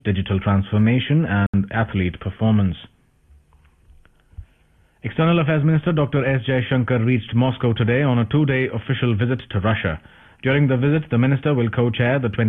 digital transformation and athlete performance. External Affairs Minister Dr. S. Jaishankar reached Moscow today on a two-day official visit to Russia. During the visit, the minister will co-chair the